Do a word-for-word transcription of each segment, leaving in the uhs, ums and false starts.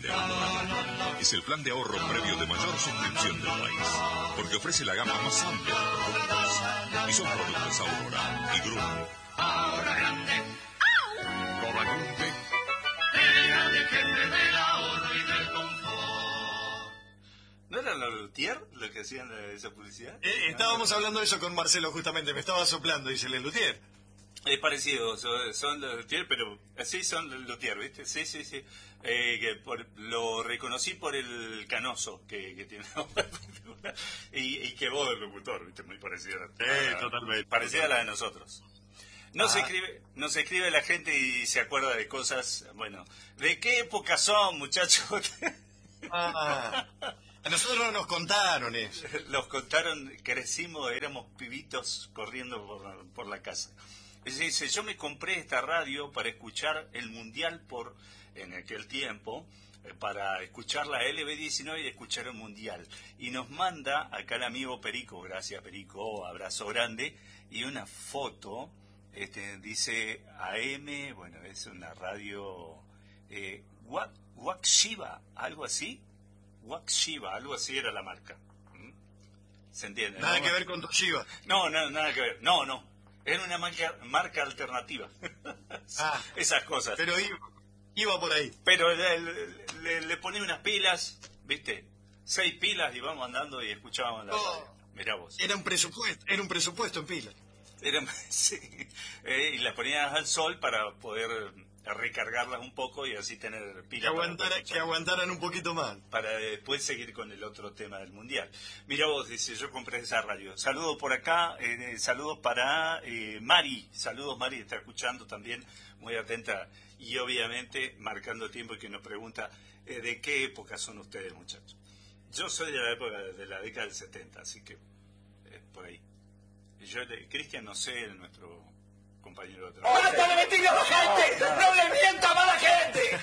de ahorro. Es el plan de ahorro previo de mayor suscripción del país, porque ofrece la gama más amplia de productos. Y son productos Aurora y Grupo. Ahora grande. Cobra grande. El grande jefe del ahorro y del confort. ¿No eran los Luthier los que hacían esa publicidad? Eh, estábamos hablando de eso con Marcelo justamente, me estaba soplando, dice el Luthier. Es parecido, son, son los Luthier, pero sí son los Luthier, ¿viste? Sí, sí, sí. Eh, que por, lo reconocí por el canoso que, que tiene y, y que voz del locutor, ¿viste? Muy parecida. Eh, totalmente. Parecida a la de nosotros. No Ah. se escribe, no se escribe la gente y se acuerda de cosas, bueno, ¿de qué época son, muchachos? Ah, a nosotros nos contaron eso. Los contaron, crecimos, éramos pibitos corriendo por, por la casa. Dice, yo me compré esta radio para escuchar el Mundial por en aquel tiempo, eh, para escuchar la L B diecinueve y escuchar el Mundial. Y nos manda acá el amigo Perico, gracias Perico, abrazo grande, y una foto, este, dice A M, bueno, es una radio, eh, Wak- Wakshiba, algo así, Wakshiba, algo así era la marca. ¿Mm? ¿Se entiende? Nada ¿no? que ver con Toshiba. No, no, nada que ver. No, no. Era una marca, marca alternativa. Ah, Esas cosas. pero iba, iba por ahí. Pero le, le, le ponía unas pilas, ¿viste? Seis pilas y vamos andando y escuchábamos la Oh. radio. Mirá vos. Era un presupuesto, era un presupuesto en pila. Era, sí. Eh, y las ponías al sol para poder recargarlas un poco y así tener Que, pilas. aguantara, para, que aguantaran un poquito más. para después seguir con el otro tema del Mundial. Mira vos, dice, yo compré esa radio. Saludos por acá, eh, saludos para eh, Mari. Saludos, Mari, está escuchando también, muy atenta. Y obviamente, marcando tiempo y que nos pregunta, eh, ¿de qué época son ustedes, muchachos? Yo soy de la época de la década del setenta, así que eh, por ahí. Y yo, de Cristian, no sé, nuestro compañero de trabajo. ¡Basta de mentirle a la gente! ¡No le mientan a la gente!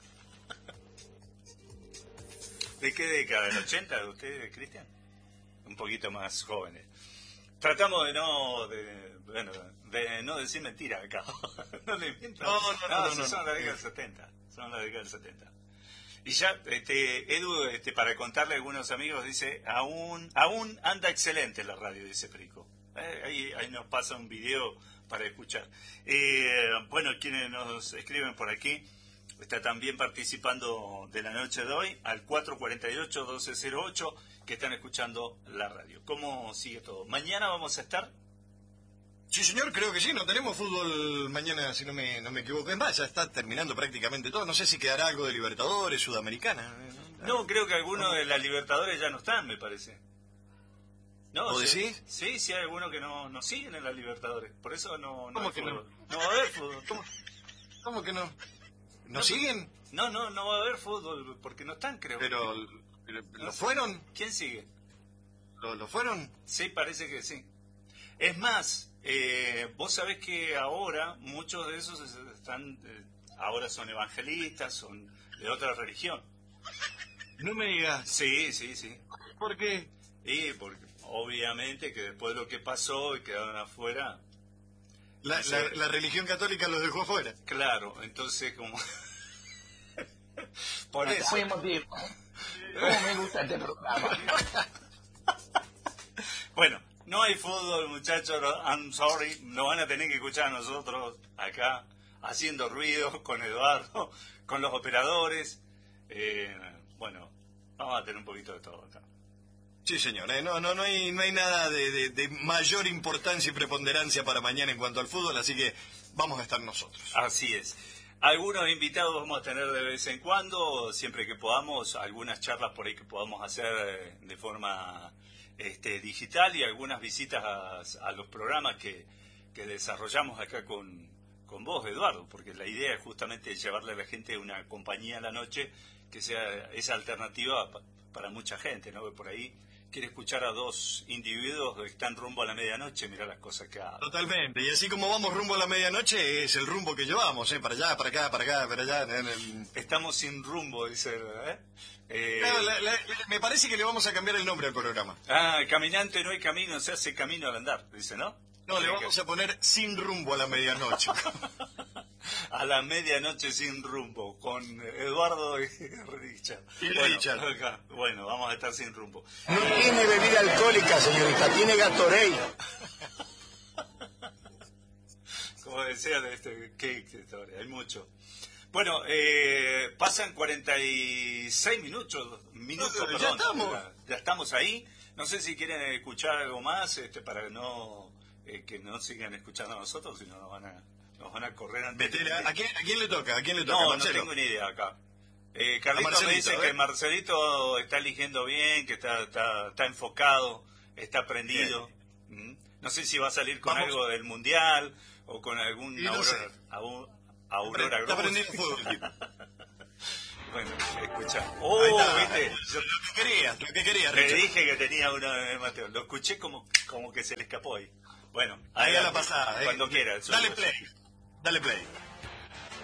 ¿De qué década? ¿Del ochenta de ustedes, Cristian? Un poquito más jóvenes. Tratamos de no, de, bueno, de no decir mentiras acá. No le mientan. No, no, no, no, sí, no, son no. la década del setenta. Son la década del setenta. Y ya, este, Edu, este, para contarle a algunos amigos, dice, aún, aún anda excelente la radio, dice Perico. Eh, ahí, ahí nos pasa un video para escuchar. Eh, bueno, quienes nos escriben por aquí, está también participando de la noche de hoy al cuatro cuatro ocho, doce cero ocho, que están escuchando la radio. ¿Cómo sigue todo? ¿Mañana vamos a estar? Sí, señor, creo que sí. No tenemos fútbol mañana, si no me, no me equivoco. Es más, ya está terminando prácticamente todo. No sé si quedará algo de Libertadores, Sudamericana. No, creo que algunos de las Libertadores ya no están, me parece. No, ¿Vos sí, decís? Sí, sí hay algunos que no, no siguen en las Libertadores. Por eso no, no ¿Cómo hay que no? fútbol. No va a haber fútbol. ¿Cómo, cómo que no? ¿No siguen? No, no, no va a haber fútbol porque no están, creo. Pero, pero No ¿lo sé. fueron? ¿Quién sigue? ¿Lo, lo fueron? Sí, parece que sí. Es más, eh, vos sabés que ahora muchos de esos es- están, eh, ahora son evangelistas, son de otra religión. No me digas. Sí, sí, sí. ¿Por qué? Y porque obviamente que después de lo que pasó y quedaron afuera, La, Sí. la, la religión católica los dejó afuera. claro, entonces como... Por Está eso. muy emotivo. ¿Cómo me gusta este programa? Bueno, no hay fútbol, muchachos, no- I'm sorry, nos van a tener que escuchar a nosotros acá haciendo ruido con Eduardo, con los operadores. Eh, bueno, vamos a tener un poquito de todo acá. Sí, señor. eh, No, no, no hay, no hay nada de, de- de mayor importancia y preponderancia para mañana en cuanto al fútbol, así que vamos a estar nosotros. Así es. Algunos invitados vamos a tener de vez en cuando, siempre que podamos, algunas charlas por ahí que podamos hacer eh, de forma este, digital y algunas visitas a, a los programas que, que desarrollamos acá con, con vos, Eduardo, porque la idea es justamente llevarle a la gente una compañía a la noche que sea esa alternativa pa- para mucha gente, ¿no? Que por ahí quiere escuchar a dos individuos que están rumbo a la medianoche, mira las cosas que hacen. Totalmente. Y así como vamos rumbo a la medianoche, es el rumbo que llevamos, ¿eh? Para allá, para acá, para acá, para allá. en el- Estamos sin rumbo, dice, ¿eh? Eh, Claro, la- la- la- me parece que le vamos a cambiar el nombre al programa. Ah, caminante no hay camino, se hace camino al andar, dice, ¿no? No, le vamos a poner sin rumbo a la medianoche. A la medianoche sin rumbo, con Eduardo y Richard. Y bueno, Richard. Acá, bueno, vamos a estar sin rumbo. No tiene bebida alcohólica, señorita, tiene Gatorade. Como decía, este, qué, qué historia, hay mucho. Bueno, eh, pasan cuarenta y seis minutos, minutos No, ya perdón, estamos. Ya, ya estamos ahí. No sé si quieren escuchar algo más este, para no eh, que no sigan escuchando a nosotros, sino nos van a, nos van a correr antes. Betela, ¿a quién, ¿a quién le toca? ¿A quién le toca? No, no Marcelo. tengo ni idea acá. Eh, Carlito me Marcelito, dice a ver. que Marcelito está eligiendo bien, que está, está, está enfocado, está prendido. ¿Mm? No sé si va a salir con Vamos. algo del Mundial o con algún Y no aurora, sé. aún- aurora Está Gross. prendido fuego el tipo. Bueno, escucha. Ahí Oh, está. viste, yo Lo que querías, lo que querías, te Richard. dije que tenía uno de Mateo. Lo escuché como, como que se le escapó ahí. Bueno, Ahí a la adelante, pasada. eh. Cuando quieras. Dale play. Dale play.